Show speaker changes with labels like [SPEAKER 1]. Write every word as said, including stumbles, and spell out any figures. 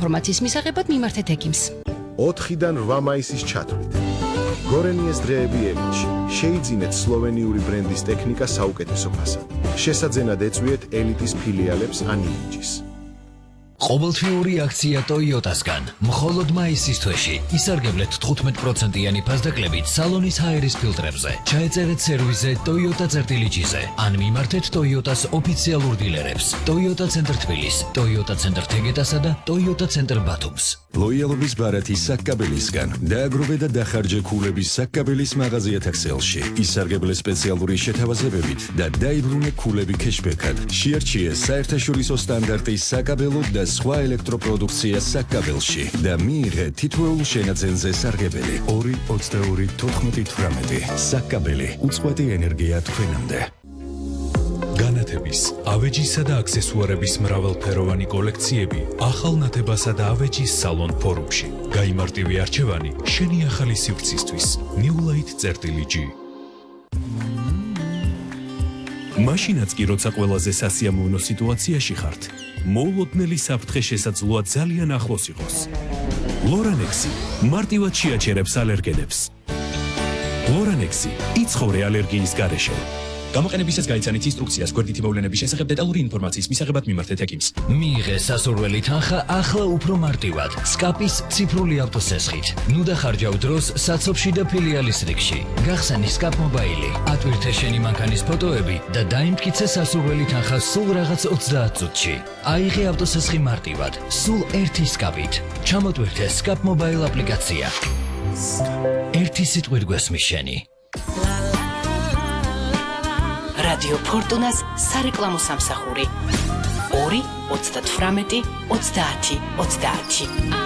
[SPEAKER 1] ინფორმაციის მისაღებად მიმართეთ ეკიმს.
[SPEAKER 2] ოთხიდან რვა მაისის ჩათვლით. გორენიეს დღეები ელიტში. შეიძინეთ სლოვენიური ბრენდის ტექნიკა საუკეთესო ფასად. შესაძენად ეწვიეთ ელიტის ფილიალებს ან იმიჯის.
[SPEAKER 3] ყოველთვიური აქცია Toyota-სგან. მხოლოდ მაისის თვეში ისარგებლეთ თხუთმეტ პროცენტიანი ფასდაკლებით სალონის ჰაერის ფილტრებზე. ჩაეწერეთ სერვიზზე Toyota წერტილიჯიზე ან მიმართეთ Toyota-s ოფიციალურ დილერებს. Toyota ცენტრ თბილის, Toyota ცენტრ თეგეტასა და Toyota ცენტრ ბათუმს.
[SPEAKER 4] ლოიალობის ბარათი საკაბელისგან. დააგროვე და დახარჯე ქულების საკაბელის მაღაზიათა ქსელში. ისარგებლე სპეციალური შეთავაზებებით და დაიბრუნე ქულები ქეშბექად. შეარჩიე საერთაშორისო სტანდარტის საკაბელო და სხვა ელექტროპროდუქცია საკაბელში და მიიღე თითოეულ შენაძენზე სარგებელი. ორი ოცდაორი თოთხმეტი თვრამეტი. საკაბელი უწყვეტი ენერგია თქვენამდე.
[SPEAKER 5] განათების, ავეჯისა და აქსესუარების მრავალფეროვანი კოლექციები ახალ ნათებასა და ავეჯის სალონ ფორუმში. გაიმარტივე არჩევანი შენი ახალი სივრცისთვის. New Light წერტილიჯი. მაშინაც კი როცა ყველაზე სასიამოვნო სიტუაციაში ხართ, მოულოდნელი საფრთხე შესაძლოა ძალიან ახლოს იყოს. ლორანექსი მარტივად შეაჩერებს ალერგენებს. ლორანექსი იცხოვრე ალერგიის გარეშე. გამოყენებისას გაიცანით ინსტრუქციას გვერდითი მოვლენების შესახებ დეტალური ინფორმაციის მისაღებად მიმართეთ ეკიმს.
[SPEAKER 3] მიიღე სასურველი თანხა ახლა უფრო მარტივად. სკაპის ციფრული ავტოსესხით. ნუ დახარჯავ დროს საცობში და ფილიალის რიგში. გახსენი სკაპ მობაილი. ატვირთე შენი მანქანის ფოტოები და დაიმტკიცე სასურველი თანხა სულ რაღაც ოცდაათ წუთში. აიღე ავტოსესხი მარტივად. სულ ერთი სკაპით. ჩამოტვირთე სკაპ მობაილ აპლიკაცია. ერთი სიტყვით გვესმის შენი.
[SPEAKER 1] რადიო ფორტუნას სარეკლამო სამსახური ორი ოცდათვრამეტი ოცდაათი ოცდაათი